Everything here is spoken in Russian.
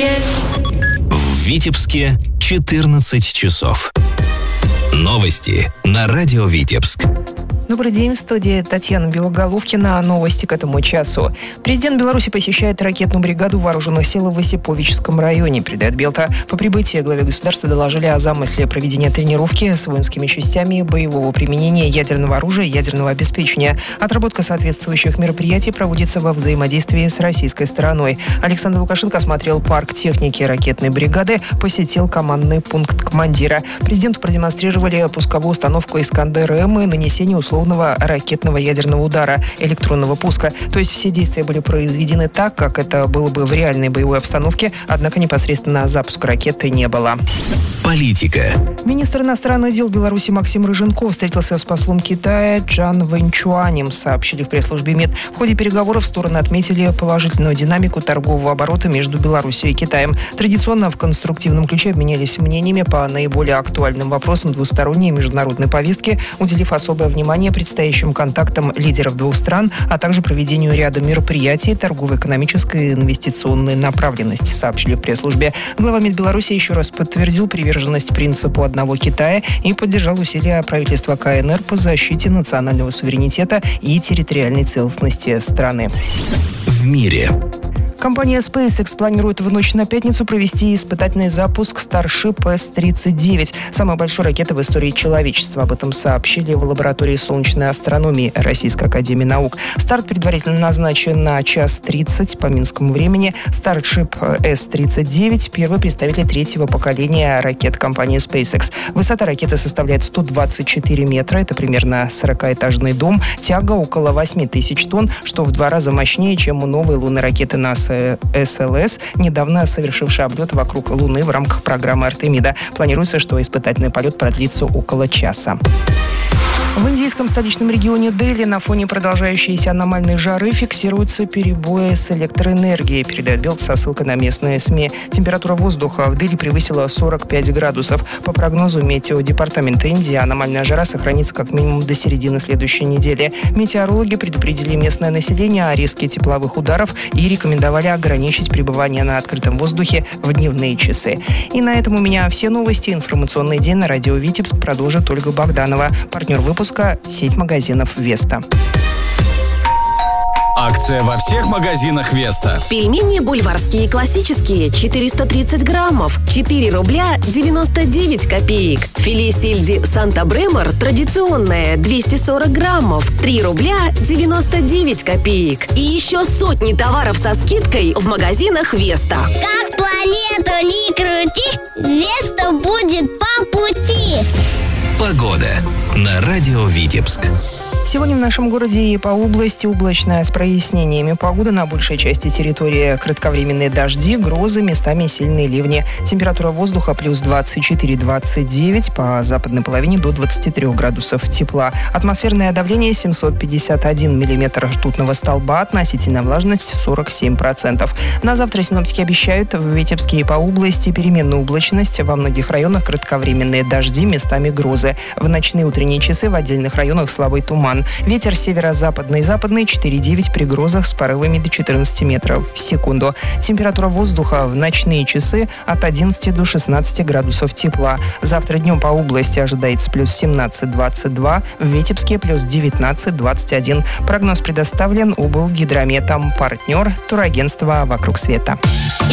В Витебске 14 часов. Новости на радио Витебск. Добрый день, в студии Татьяна Белоголовкина. Новости к этому часу. Президент Беларуси посещает ракетную бригаду вооруженных сил в Осиповичском районе, передает Белта. По прибытии главе государства доложили о замысле проведения тренировки с воинскими частями боевого применения ядерного оружия и ядерного обеспечения. Отработка соответствующих мероприятий проводится во взаимодействии с российской стороной. Александр Лукашенко осмотрел парк техники ракетной бригады, посетил командный пункт командира. Президенту продемонстрировали пусковую установку «Искандер-М» и нанесение условного ракетного ядерного удара, электронного пуска. То есть все действия были произведены так, как это было бы в реальной боевой обстановке, однако непосредственно запуска ракеты не было. Политика. Министр иностранных дел Беларуси Максим Рыженков встретился с послом Китая Чжан Вэньчуанем, сообщили в пресс-службе МИД. В ходе переговоров стороны отметили положительную динамику торгового оборота между Беларусью и Китаем. Традиционно в конструктивном ключе обменялись мнениями по наиболее актуальным вопросам двусторонней и международной повестки, уделив особое внимание предстоящим контактам лидеров двух стран, а также проведению ряда мероприятий торгово-экономической и инвестиционной направленности, сообщили в пресс-службе. Глава МИД Беларуси еще раз подтвердил приверженность принципу одного Китая и поддержал усилия правительства КНР по защите национального суверенитета и территориальной целостности страны. В мире. Компания SpaceX планирует в ночь на пятницу провести испытательный запуск Starship S-39, самой большой ракеты в истории человечества. Об этом сообщили в лаборатории солнечной астрономии Российской академии наук. Старт предварительно назначен на 1:30 по минскому времени. Starship S-39 – первый представитель третьего поколения ракет компании SpaceX. Высота ракеты составляет 124 метра, это примерно 40-этажный дом. Тяга около 8000 тонн, что в 2 раза мощнее, чем у новой лунной ракеты НАСА СЛС, недавно совершивший облет вокруг Луны в рамках программы Артемида. Планируется, что испытательный полет продлится около часа. В индийском столичном регионе Дели на фоне продолжающейся аномальной жары фиксируются перебои с электроэнергией, передает Белт со ссылкой на местные СМИ. Температура воздуха в Дели превысила 45 градусов. По прогнозу метеодепартамента Индии, аномальная жара сохранится как минимум до середины следующей недели. Метеорологи предупредили местное население о риске тепловых ударов и рекомендовали ограничить пребывание на открытом воздухе в дневные часы. И на этом у меня все новости. Информационный день на радио Витебск продолжит Ольга Богданова. Партнер выпуска – сеть магазинов «Веста». Акция во всех магазинах «Веста». Пельмени бульварские классические 430 граммов, 4 рубля 99 копеек. Филе сельди Санта-Бремор традиционное 240 граммов, 3 рубля 99 копеек. И еще сотни товаров со скидкой в магазинах «Веста». Как планету ни крути, «Веста» будет по пути. Погода на радио Витебск. Сегодня в нашем городе и по области облачная с прояснениями. Погода на большей части территории. Кратковременные дожди, грозы, местами сильные ливни. Температура воздуха плюс 24-29, по западной половине до 23 градусов тепла. Атмосферное давление 751 миллиметр ртутного столба, относительная влажность 47%. На завтра синоптики обещают в Витебске и по области переменную облачность. Во многих районах кратковременные дожди, местами грозы. В ночные утренние часы в отдельных районах слабый туман. Ветер северо-западный и западный 4,9 при грозах с порывами до 14 метров в секунду. Температура воздуха в ночные часы от 11 до 16 градусов тепла. Завтра днем по области ожидается плюс 17-22, в Витебске плюс 19-21. Прогноз предоставлен Облгидрометом. Партнер турагентства «Вокруг света».